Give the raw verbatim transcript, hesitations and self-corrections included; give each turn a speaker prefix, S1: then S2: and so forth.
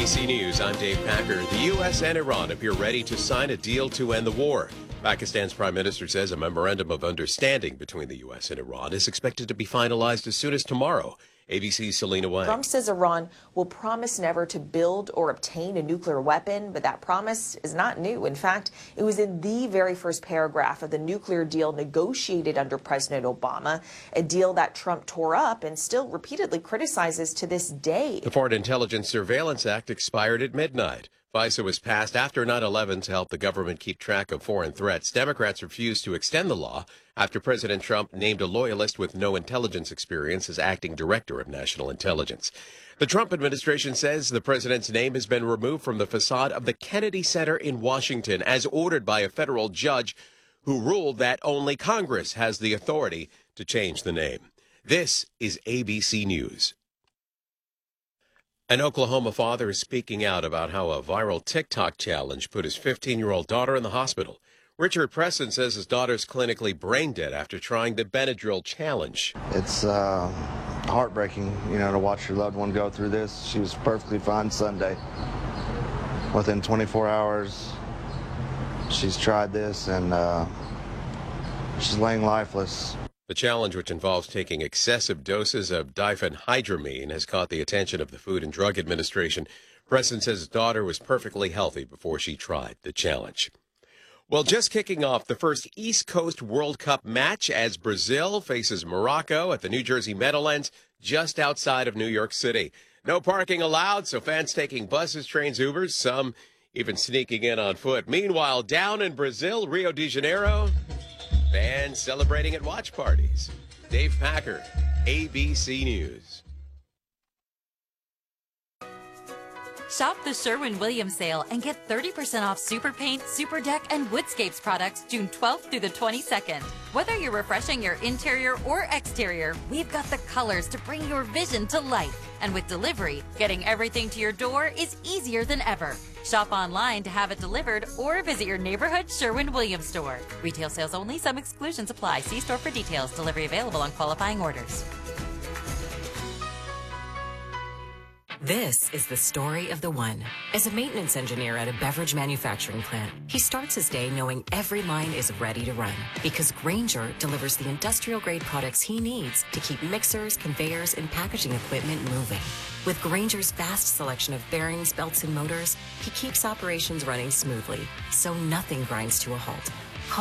S1: C News, I'm Dave Packer. The U S and Iran appear ready to sign a deal to end the war. Pakistan's prime minister says a memorandum of understanding between the U S and Iran is expected to be finalized as soon as tomorrow. A B C's Selena Wang.
S2: Trump says Iran will promise never to build or obtain a nuclear weapon, but that promise is not new. In fact, it was in the very first paragraph of the nuclear deal negotiated under President Obama, a deal that Trump tore up and still repeatedly criticizes to this day.
S1: The Foreign Intelligence Surveillance Act expired at midnight. FISA was passed after nine eleven to help the government keep track of foreign threats. Democrats refused to extend the law after President Trump named a loyalist with no intelligence experience as acting director of national intelligence. The Trump administration says the president's name has been removed from the facade of the Kennedy Center in Washington as ordered by a federal judge who ruled that only Congress has the authority to change the name. This is A B C News. An Oklahoma father is speaking out about how a viral TikTok challenge put his fifteen-year-old daughter in the hospital. Richard Preston says his daughter's clinically brain dead after trying the Benadryl challenge.
S3: It's uh, heartbreaking, you know, to watch your loved one go through this. She was perfectly fine Sunday. Within twenty-four hours, she's tried this, and uh, she's laying lifeless.
S1: The challenge, which involves taking excessive doses of diphenhydramine, has caught the attention of the Food and Drug Administration. Preston says his daughter was perfectly healthy before she tried the challenge. Well, just kicking off the first East Coast World Cup match as Brazil faces Morocco at the New Jersey Meadowlands just outside of New York City. No parking allowed, so fans taking buses, trains, Ubers, some even sneaking in on foot. Meanwhile, down in Brazil, Rio de Janeiro, fans celebrating at watch parties. Dave Packer, A B C News.
S4: Shop the Sherwin-Williams sale and get thirty percent off Super Paint, Super Deck, and Woodscapes products June twelfth through the twenty-second. Whether you're refreshing your interior or exterior, we've got the colors to bring your vision to life. And with delivery, getting everything to your door is easier than ever. Shop online to have it delivered or visit your neighborhood Sherwin-Williams store. Retail sales only. Some exclusions apply. See store for details. Delivery available on qualifying orders.
S5: This is the story of the one. As a maintenance engineer at a beverage manufacturing plant, he starts his day knowing every line is ready to run because Grainger delivers the industrial-grade products he needs to keep mixers, conveyors, and packaging equipment moving. With Grainger's vast selection of bearings, belts, and motors, he keeps operations running smoothly, so nothing grinds to a halt.